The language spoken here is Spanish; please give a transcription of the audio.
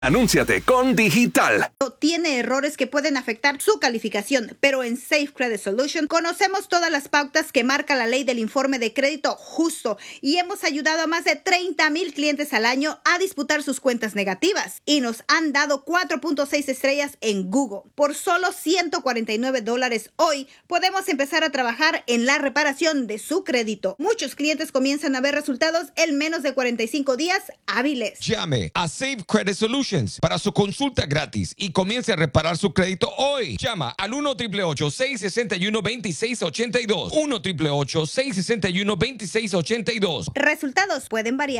Anúnciate con Digital. Tiene errores que pueden afectar su calificación, pero en Safe Credit Solution conocemos todas las pautas que marca la ley del informe de crédito justo y hemos ayudado a más de 30,000 clientes al año a disputar sus cuentas negativas y nos han dado 4.6 estrellas en Google. Por solo $149 hoy podemos empezar a trabajar en la reparación de su crédito. Muchos clientes comienzan a ver resultados en menos de 45 días hábiles. Llame a Safe Credit Solutions para su consulta gratis y comience a reparar su crédito hoy. Llama al 1-888-661-2682. 1-888-661-2682. Resultados pueden variar.